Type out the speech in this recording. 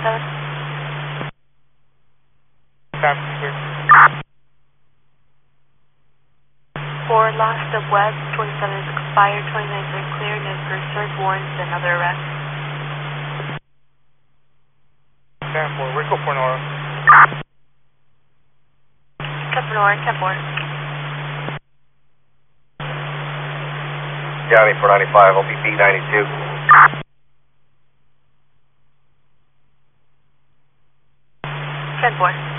Time clear. 4 lost of web, 27 is expired, 29 are clear, no first serve warrants, another arrest. 10-4, where's go for Nora? 10-4, 10-4. County 495, OPP 92. 10-4.